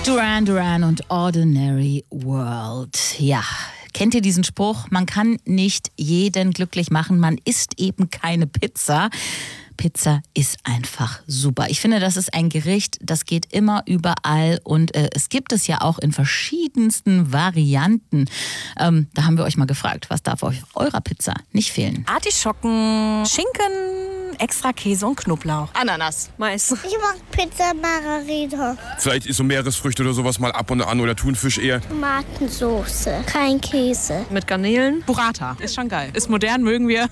Duran Duran und Ordinary World. Ja, kennt ihr diesen Spruch? Man kann nicht jeden glücklich machen, man isst eben keine Pizza. Pizza ist einfach super. Ich finde, das ist ein Gericht, das geht immer überall und es gibt es ja auch in verschiedensten Varianten. Da haben wir euch mal gefragt, was darf auf eurer Pizza nicht fehlen? Artischocken, Schinken, extra Käse und Knoblauch. Ananas, Mais. Ich mag Pizza Margarita. Vielleicht ist so Meeresfrüchte oder sowas mal ab und an oder Thunfisch eher. Tomatensoße, kein Käse. Mit Garnelen. Burrata, ist schon geil. Ist modern, mögen wir.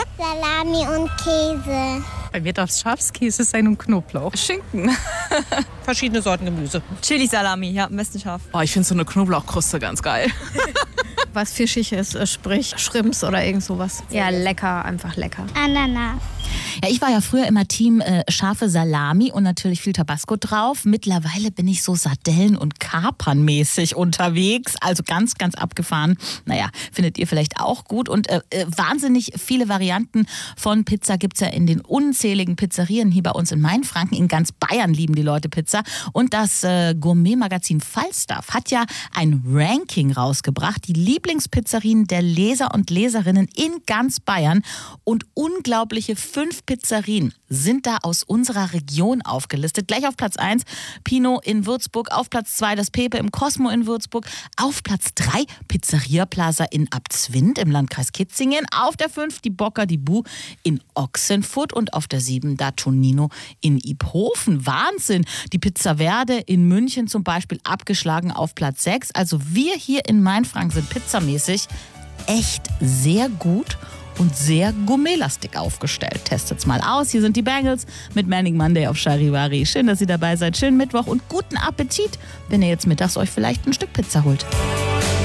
Salami und Käse. Bei mir darf es Schafskäse sein und Knoblauch. Schinken. Verschiedene Sorten Gemüse. Chili-Salami, ja, am besten scharf. Oh, ich finde so eine Knoblauchkruste ganz geil. Was Fischiges, sprich Shrimps oder irgend sowas. Ja, lecker, einfach lecker. Ananas. Ja, ich war ja früher immer Team scharfe Salami und natürlich viel Tabasco drauf. Mittlerweile bin ich so Sardellen- und Kapernmäßig unterwegs, also ganz, ganz abgefahren. Naja, findet ihr vielleicht auch gut. Und wahnsinnig viele Varianten von Pizza gibt's ja in den unzähligen Pizzerien hier bei uns in Mainfranken. In ganz Bayern lieben die Leute Pizza. Und das Gourmet-Magazin Falstaff hat ja ein Ranking rausgebracht. Die Lieblingspizzerien der Leser und Leserinnen in ganz Bayern. Und unglaubliche 5 Pizzerien sind da aus unserer Region aufgelistet. Gleich auf Platz 1 Pino in Würzburg, auf Platz 2 das Pepe im Cosmo in Würzburg, auf Platz 3 Pizzeria Plaza in Abzwind im Landkreis Kitzingen, auf der 5 die Bocca di Bu in Ochsenfurt und auf der 7 da Tonino in Iphofen. Wahnsinn! Die Pizza Verde in München zum Beispiel abgeschlagen auf Platz 6. Also wir hier in Mainfranken sind pizzamäßig echt sehr gut und sehr gourmetlastig aufgestellt. Testet's mal aus. Hier sind die Bangles mit Manic Monday auf Charivari. Schön, dass ihr dabei seid. Schönen Mittwoch und guten Appetit, wenn ihr jetzt mittags euch vielleicht ein Stück Pizza holt.